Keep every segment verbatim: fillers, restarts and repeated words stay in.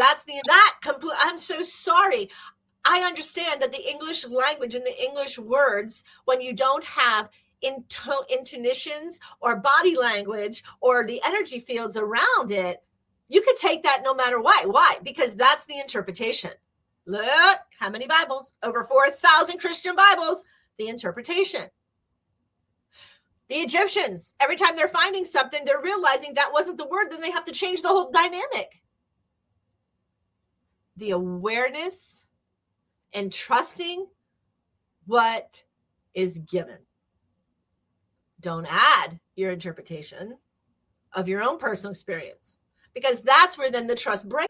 that's the, that complete, I'm so sorry. I understand that the English language and the English words, when you don't have into, intonations or body language or the energy fields around it, you could take that no matter what. Why? Because that's the interpretation. Look, how many Bibles? Over four thousand Christian Bibles, the interpretation. The Egyptians, every time they're finding something, they're realizing that wasn't the word, then they have to change the whole dynamic. The awareness and trusting what is given. Don't add your interpretation of your own personal experience, because that's where then the trust breaks.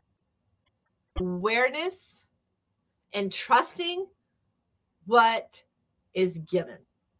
Awareness and trusting what is given.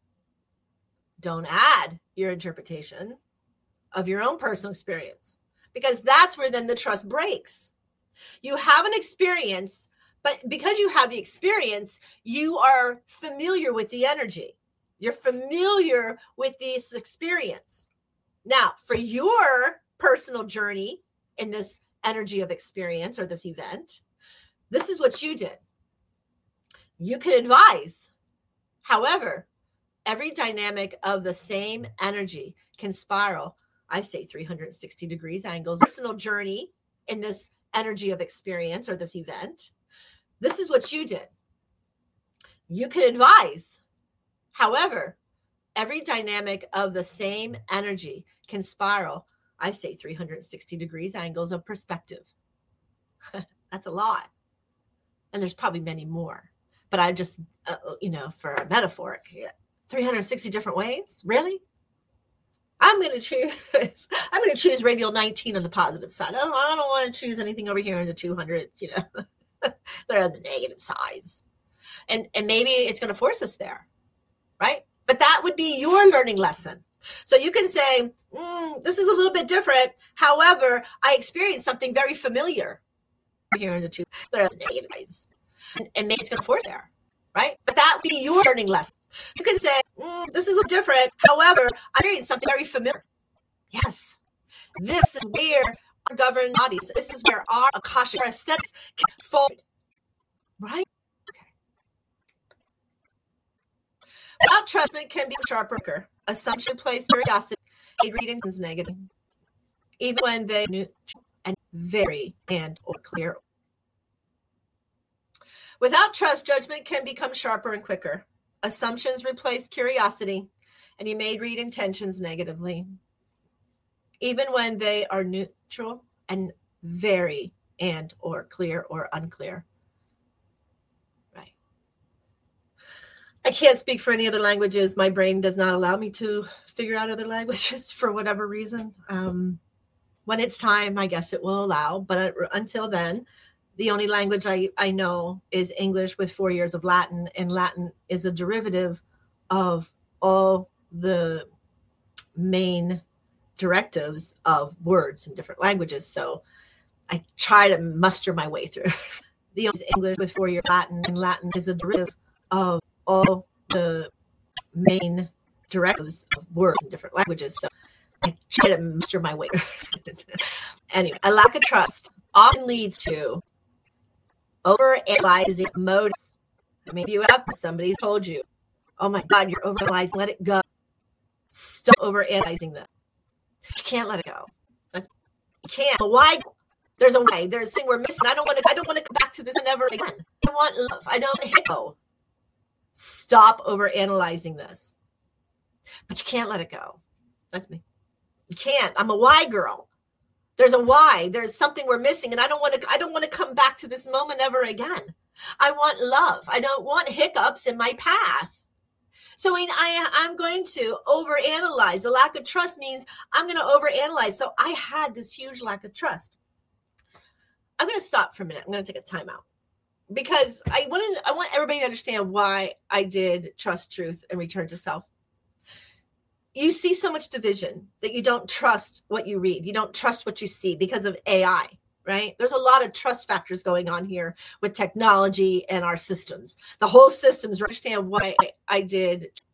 Don't add your interpretation of your own personal experience, because that's where then the trust breaks. You have an experience, but because you have the experience, you are familiar with the energy. You're familiar with this experience. Now, for your personal journey in this energy of experience or this event, this is what you did. You can advise. However, every dynamic of the same energy can spiral, I say three hundred sixty degrees angles. Personal journey in this energy of experience or this event, this is what you did. You can advise. However, every dynamic of the same energy can spiral, I say three hundred sixty degrees angles of perspective. That's a lot. And there's probably many more. But I just, uh, you know, for a metaphor, three hundred sixty different ways? Really? I'm going to choose, I'm going to choose radial nineteen on the positive side. I don't, I don't want to choose anything over here in the two hundreds, you know. They're on the negative sides. And, and maybe it's going to force us there, right? But that would be your learning lesson. So you can say, mm, this is a little bit different. However, I experienced something very familiar here in the two, they're on the negative sides. And, and maybe it's going to force there, right? But that would be your learning lesson. You can say, mm, this is a different. However, I experienced something very familiar. Yes, this is where our governing bodies, this is where our Akashic aesthetics can forward, right? Okay. Without trustment can be sharper. Assumption place curiosity, reading is negative, even when they new and very and or clear. Without trust, judgment can become sharper and quicker. Assumptions replace curiosity, and you may read intentions negatively, even when they are neutral and very and or clear or unclear. Right. I can't speak for any other languages. My brain does not allow me to figure out other languages for whatever reason. Um, when it's time, I guess it will allow, but until then, the only language I, I know is English with four years of Latin, and Latin is a derivative of all the main directives of words in different languages. So I try to muster my way through. The English with four years of Latin, and Latin is a derivative of all the main directives of words in different languages. So I try to muster my way through. Anyway, a lack of trust often leads to overanalyzing motives. Maybe you have somebody's told you, oh my God, you're overanalyzing, let it go. Stop overanalyzing them. You can't let it go. That's, you can't. Why? There's a way. There's a thing we're missing. I don't want to. I don't want to come back to this never again. I want love. I don't want to go. Stop overanalyzing this. But you can't let it go. That's me. You can't. I'm a why girl. There's a why. There's something we're missing, and I don't want to. I don't want to come back to this moment ever again. I want love. I don't want hiccups in my path. So I, I, I'm going to overanalyze. A lack of trust means I'm going to overanalyze. So I had this huge lack of trust. I'm going to stop for a minute. I'm going to take a timeout because I want to. I want everybody to understand why I did trust truth and return to self. You see so much division that you don't trust what you read. You don't trust what you see because of A I, right? There's a lot of trust factors going on here with technology and our systems. The whole systems understand why I did